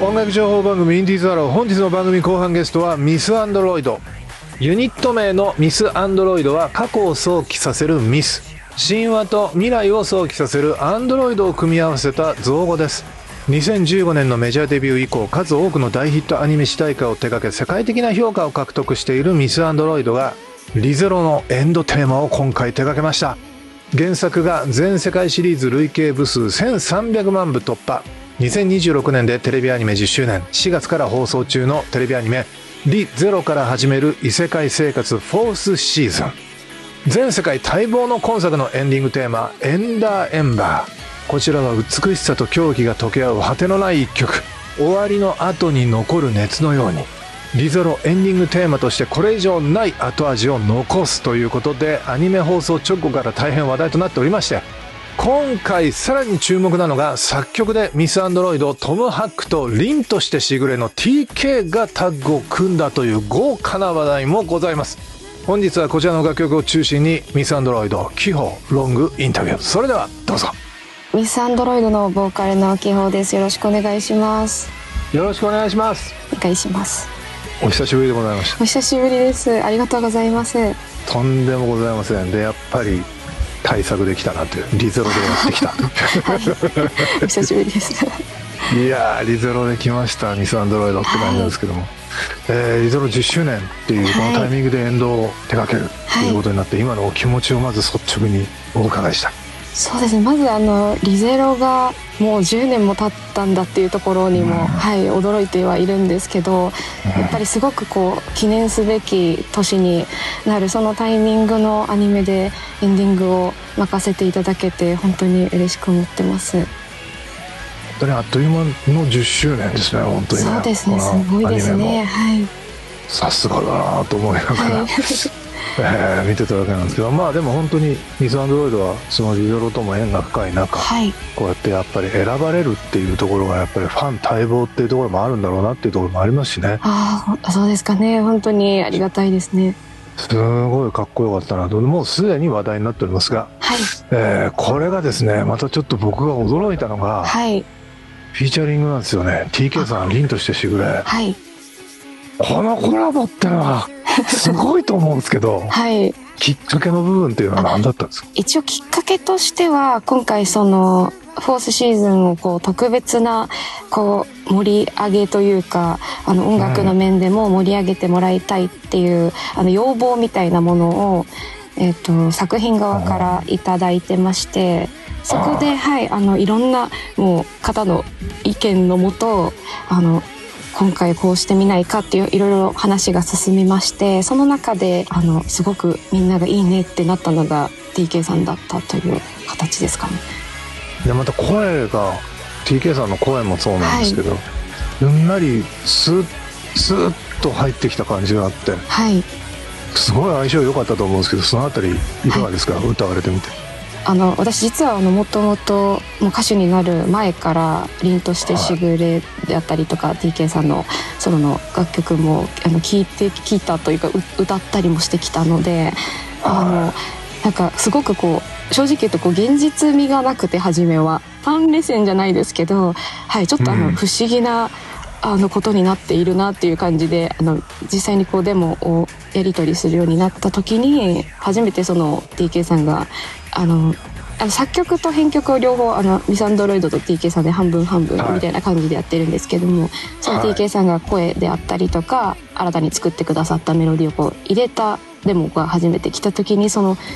音楽情報番組インディーズアロー、本日の番組後半ゲストはミス・アンドロイド。ユニット名のミス・アンドロイドは過去を想起させるミス、神話と未来を想起させるアンドロイドを組み合わせた造語です。2015年のメジャーデビュー以降、数多くの大ヒットアニメ主題歌を手掛け世界的な評価を獲得しているミス・アンドロイドがリゼロのエンドテーマを今回手掛けました。原作が全世界シリーズ累計部数1300万部突破。2026年でテレビアニメ10周年、4月から放送中のテレビアニメリゼロから始める異世界生活4thシーズン。全世界待望の今作のエンディングテーマ、エンダーエンバー。こちらは美しさと狂気が溶け合う果てのない一曲。終わりの後に残る熱のように、リゼロエンディングテーマとしてこれ以上ない後味を残すということで、アニメ放送直後から大変話題となっておりまして、今回さらに注目なのが作曲でミス・アンドロイド、トム・ハックと凛としてしぐれの TK がタッグを組んだという豪華な話題もございます。本日はこちらの楽曲を中心にミス・アンドロイド、キホロングインタビュー。それではどうぞ。 ミス・アンドロイドのボーカルのキホです。よろしくお願いします。 よろしくお願いします。 お願いします。 お久しぶりでございました。 お久しぶりです。ありがとうございます。 とんでもございません。で、やっぱり対策できたなという、リゼロでやってきたはい、お久しぶりですいやー、リゼロで来ましたミス・アンドロイドって感じなんですけども、リゼロ10周年っていうこのタイミングでエンドを手掛けるということになって、今のお気持ちをまず率直にお伺いしたい。 そうですね、まずリゼロがもう10年も経ったんだっていうところにも、驚いてはいるんですけど、やっぱりすごく記念すべき年になるそのタイミングのアニメでエンディングを任せていただけて本当に嬉しく思ってます。 本当にあっという間の10周年ですね。本当にね。 そうですね、すごいですね。はい、 さすがだなと思いながら、見てたわけなんですけど、まあでも本当にミス・アンドロイドはそのリゼロとも縁が深い中、こうやってやっぱり選ばれるっていうところがやっぱりファン待望っていうところもあるんだろうなっていうところもありますしね。 ああ、そうですかね。本当にありがたいですね。 すごいかっこよかったなと。もうすでに話題になっておりますが、これがですね、またちょっと僕が驚いたのが、フィーチャリングなんですよね。 TK さん、凛としてしぐれ、このコラボってのはすごいと思うんですけど、きっかけの部分っていうのは何だったんですか？ 一応きっかけとしては、今回そのフォースシーズンを特別な盛り上げというか、音楽の面でも盛り上げてもらいたいっていう要望みたいなものを、作品側からいただいてまして、そこでいろんなもう方の意見のもと、今回こうしてみないかっていういろいろ話が進みまして、その中ですごくみんながいいねってなったのが TK さんだったという形ですかね。 でまた声が TK さんの声もそうなんですけど、うんなりスーッと入ってきた感じがあって、すごい相性良かったと思うんですけど、そのあたりいかがですか？歌われてみて。 私実はもともと歌手になる前から凛としてしぐれであったりとか、TK さんのソロの楽曲も聴いたというか歌ったりもしてきたので、なんかすごく正直言うと現実味がなくて、初めはファン目線じゃないですけど、ちょっと不思議なことになっているなっていう感じで、実際にデモをやり取りするようになった時に、初めてその TK さんが作曲と編曲を両方ミス・アンドロイドと TK さんで半分半分みたいな感じでやってるんですけども、その TK さんが声であったりとか新たに作ってくださったメロディーを入れたデモが初めて来た時に、その